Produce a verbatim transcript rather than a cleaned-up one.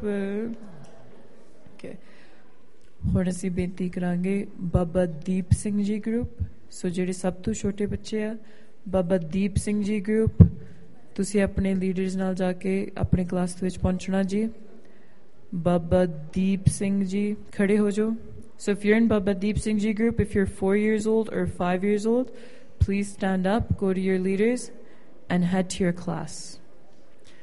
Okay. ਹੁਣ ਅਸੀਂ ਬੇਨਤੀ ਕਰਾਂਗੇ ਬਾਬਾ ਦੀਪ ਸਿੰਘ ਜੀ ਗਰੁੱਪ। ਸੋ ਜਿਹੜੇ ਸਭ ਤੋਂ ਛੋਟੇ ਬੱਚੇ ਆ, ਬਾਬਾ ਦੀਪ ਸਿੰਘ ਜੀ ਗਰੁੱਪ, ਤੁਸੀਂ ਆਪਣੇ ਲੀਡਰਸ ਨਾਲ ਜਾ ਕੇ ਆਪਣੇ ਕਲਾਸ ਵਿੱਚ ਪਹੁੰਚਣਾ ਜੀ। ਬਾਬਾ ਦੀਪ ਸਿੰਘ ਜੀ ਖੜੇ ਹੋ ਜਾਓ। So if you're in Baba Deep Singh Ji group, if you're four years old or five years old, please stand up, go to your leaders, and head to your class.